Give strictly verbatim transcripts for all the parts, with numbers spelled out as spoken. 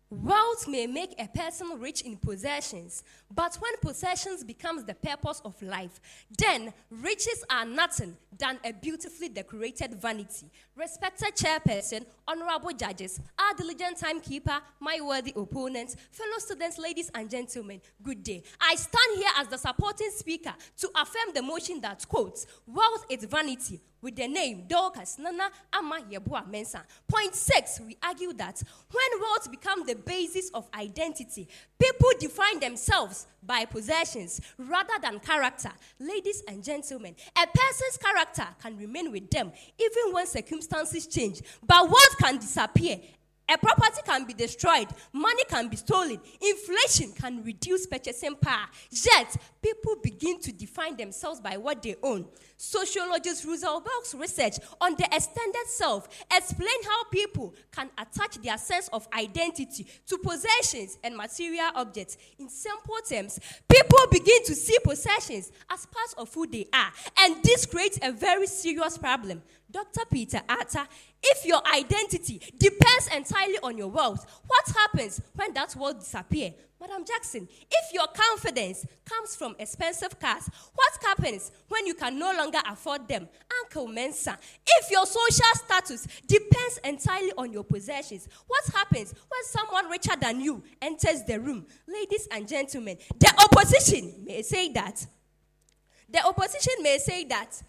Wealth may make a person rich in possessions, but when possessions becomes the purpose of life, then riches are nothing than a beautifully decorated vanity. Respected chairperson, honorable judges, our diligent timekeeper, my worthy opponents, fellow students, ladies and gentlemen, good day. I stand here as the supporting speaker to affirm the motion that quotes, wealth is vanity, with the name Dorcas Nana Ama Yeboah Mensah. Point six, we argue that when wealth becomes the basis of identity, people define themselves by possessions rather than character. Ladies and gentlemen, a person's character can remain with them even when circumstances change, but wealth can disappear. A property can be destroyed, money can be stolen, inflation can reduce purchasing power, yet people begin to define themselves by what they own. Sociologist Russell Belk's research on the extended self explain how people can attach their sense of identity to possessions and material objects. In simple terms, people begin to see possessions as part of who they are, and this creates a very serious problem. Doctor Peter Atta, if your identity depends entirely on your wealth, what happens when that wealth disappears? Madam Jackson, if your confidence comes from expensive cars, what happens when you can no longer afford them? Uncle Mensah, if your social status depends entirely on your possessions, what happens when someone richer than you enters the room? Ladies and gentlemen, the opposition may say that. The opposition may say that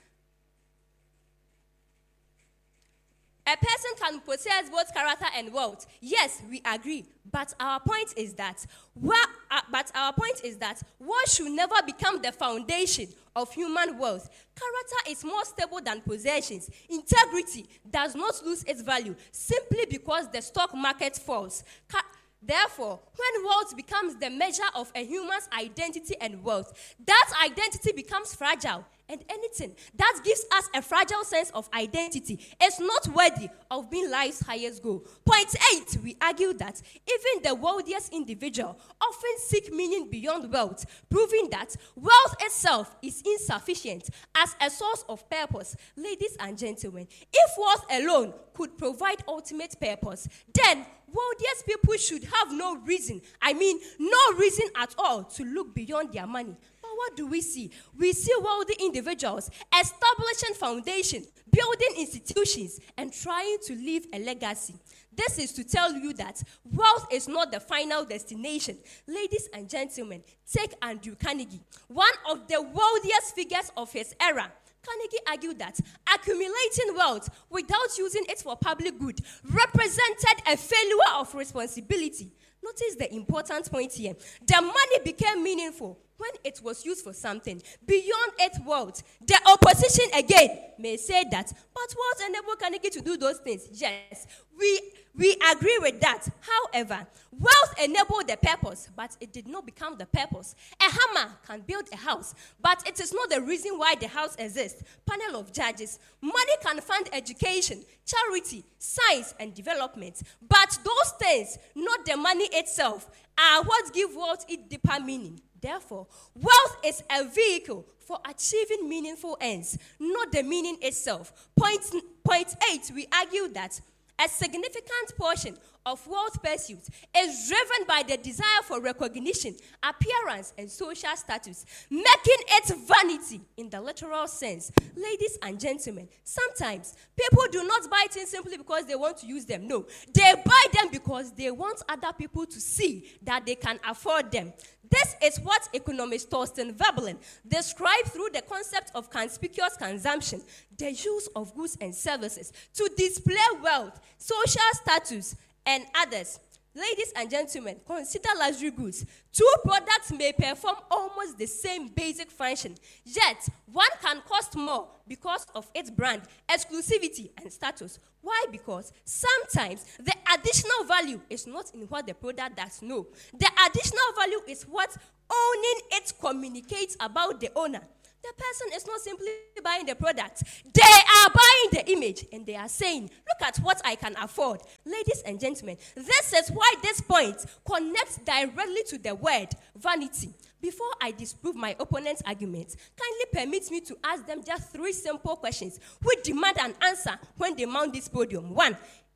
a person can possess both character and wealth. Yes, we agree. But our point is that, well, uh, but our point is that wealth should never become the foundation of human wealth. Character is more stable than possessions. Integrity does not lose its value simply because the stock market falls. Ca- Therefore, when wealth becomes the measure of a human's identity and wealth, that identity becomes fragile. And anything that gives us a fragile sense of identity is not worthy of being life's highest goal. Point eight, we argue that even the wealthiest individual often seek meaning beyond wealth, proving that wealth itself is insufficient as a source of purpose. Ladies and gentlemen, if wealth alone could provide ultimate purpose, then wealthiest people should have no reason, I mean no reason at all to look beyond their money. But what do we see? We see wealthy individuals establishing foundations, building institutions, and trying to leave a legacy. This is to tell you that wealth is not the final destination. Ladies and gentlemen, take Andrew Carnegie, one of the wealthiest figures of his era. Carnegie argued that accumulating wealth without using it for public good represented a failure of responsibility. Notice the important point here. The money became meaningful when it was used for something beyond its wealth. The opposition again may say that, but wealth enabled Carnegie to do those things. Yes, we we agree with that. However, wealth enabled the purpose, but it did not become the purpose. A hammer can build a house, but it is not the reason why the house exists. Panel of judges, money can fund education, charity, science, and development, but those things, not the money itself, are what give wealth its deeper meaning. Therefore, wealth is a vehicle for achieving meaningful ends, not the meaning itself. Point, point eight, we argue that a significant portion of wealth pursuit is driven by the desire for recognition, appearance, and social status, making it vanity in the literal sense. Ladies and gentlemen, sometimes people do not buy things simply because they want to use them. No, they buy them because they want other people to see that they can afford them. This is what economist Thorsten Veblen described through the concept of conspicuous consumption, the use of goods and services to display wealth, social status, and others. Ladies and gentlemen, consider luxury goods. Two products may perform almost the same basic function, yet one can cost more because of its brand, exclusivity, and status. Why? Because sometimes the additional value is not in what the product does. No. The additional value is what owning it communicates about the owner. The person is not simply buying the product. They are buying the image and they are saying, look at what I can afford. Ladies and gentlemen, this is why this point connects directly to the word vanity. Before I disprove my opponent's arguments, kindly permit me to ask them just three simple questions which demand an answer when they mount this podium. One,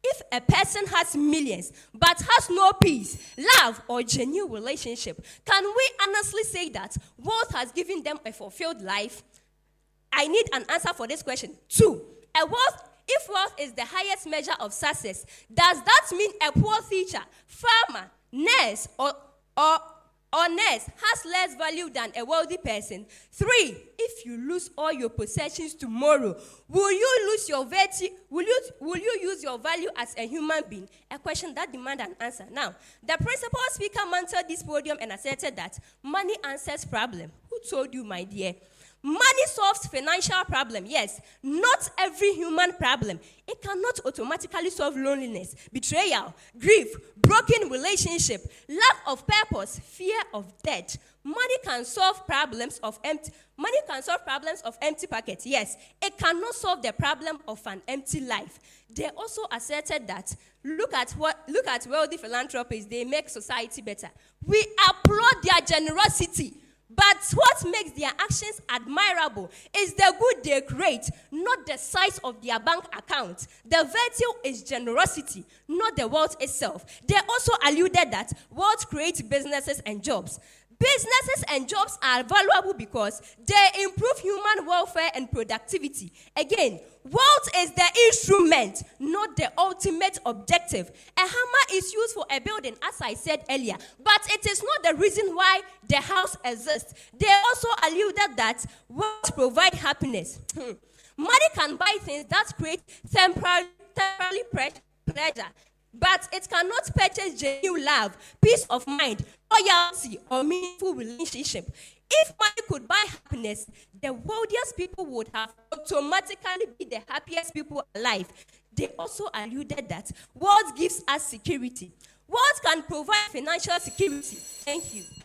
if a person has millions but has no peace, love, or genuine relationship, can we honestly say that wealth has given them a fulfilled life? I need an answer for this question. Two, a wealth, if wealth is the highest measure of success, does that mean a poor teacher, farmer, nurse, or, or, or nurse has less value than a wealthy person? Three, if you lose all your possessions tomorrow, will you lose your virtue? Will you, will you use your value as a human being? A question that demands an answer. Now, the principal speaker mounted this podium and asserted that money answers problem. Who told you, my dear? Money solves financial problem. Yes, not every human problem. It cannot automatically solve loneliness, betrayal, grief, broken relationship, lack of purpose, fear of death. Money can solve problems of empty. Money can solve problems of empty pockets. Yes, it cannot solve the problem of an empty life. They also asserted that look at what look at wealthy philanthropists. They make society better. We applaud their generosity. But what makes their actions admirable is the good they create, not the size of their bank account. The virtue is generosity, not the wealth itself. They also alluded that wealth creates businesses and jobs. Businesses and jobs are valuable because they improve human welfare and productivity. Again, wealth is the instrument, not the ultimate objective. A hammer is used for a building, as I said earlier, but it is not the reason why the house exists. They also alluded that wealth provides happiness. Money can buy things that create temporary, temporary pleasure, but it cannot purchase genuine love, peace of mind, loyalty, or meaningful relationship. If money could buy happiness, the wealthiest people would have automatically be the happiest people alive. They also alluded that wealth gives us security. Wealth can provide financial security. Thank you.